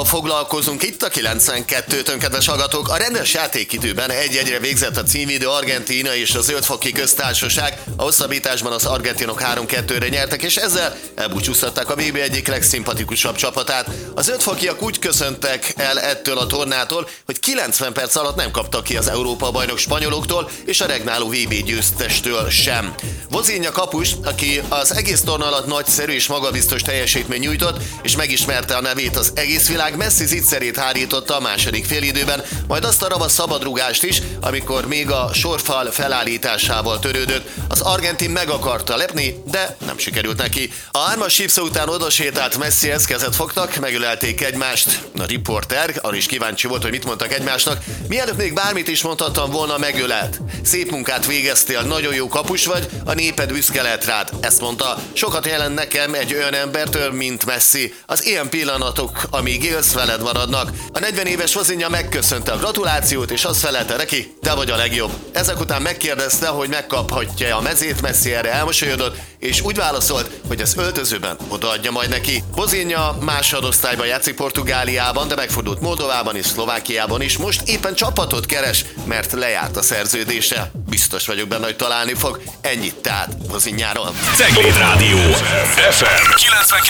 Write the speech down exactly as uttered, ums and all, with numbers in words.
focival foglalkozunk itt a kilencvenkettőtön, kedves hallgatók. A rendes játékidőben egy-egyre végzett a címvédő Argentína és a Zöld-foki Köztársaság. A hosszabbításban az argentinok három-kettőre nyertek, és ezzel elbúcsúztatták a vé bé egyik legszimpatikusabb csapatát. A zöldfokiak úgy köszöntek el ettől a tornától, hogy kilencven perc alatt nem kaptak ki az Európa-bajnok spanyoloktól és a regnáló vé bé győztestől sem. Vozinha kapus, aki az egész torna alatt nagyszerű és magabiztos teljesítmény nyújtott, és megismerte a nevét az egész világ, Messi zicserét hárította a második félidőben, majd azt a ravasz szabadrugást is, amikor még a sorfal felállításával törődött. Az argentin meg akarta lepni, de nem sikerült neki. A hármas sípszó után odasétált Messihez, kezet fogtak, megölelték egymást. A riporter arra is kíváncsi volt, hogy mit mondtak egymásnak. Mielőtt még bármit is mondhattam volna, megölelt. Szép munkát végeztél, nagyon jó kapus vagy, a néped büszke lehet rád. Ezt mondta. Sokat jelent nekem egy olyan embertől, mint Messi. Az ilyen pillanatok, amíg élsz, veled maradnak. A negyven éves Vozinha megköszönte a gratulációt, és azt felelte neki, te vagy a legjobb. Ezek után megkérdezte, hogy megkaphatja a mezét, Messi erre elmosolyodott, és úgy válaszolt, hogy az öltözőben odaadja majd neki. Vozinha másodosztályban játszik Portugáliában, de megfordult Moldovában és Szlovákiában is. Most éppen csapatot keres, mert lejárt a szerződése. Biztos vagyok benne, hogy találni fog. Ennyit tehát Vozinháról. Cegléd Rádió ef em kilencvenkettő